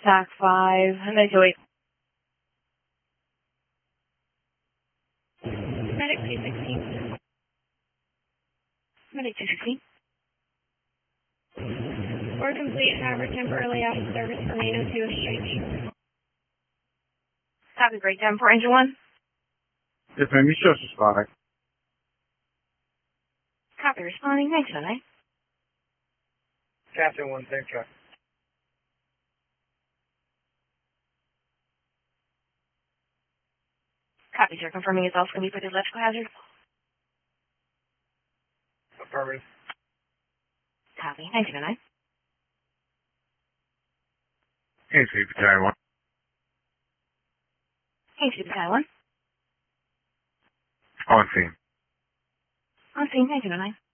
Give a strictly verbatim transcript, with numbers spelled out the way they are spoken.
T A C five, nine two eight. Medic two sixteen. Medic two sixteen. Or complete, however, temporarily out of service for Nano two exchange. Copy, breakdown for engine one. Yes, ma'am, you show us responding. Copy, responding, thanks, Sunday. Captain one, same truck. Copy, sir, confirming it's also going to be for the electrical hazard. Affirmative. Copy, thanks, Sunday. Hey, Sweet Battalion one. Hey, Super Battalion one. On scene. On scene, thanks, Sunday.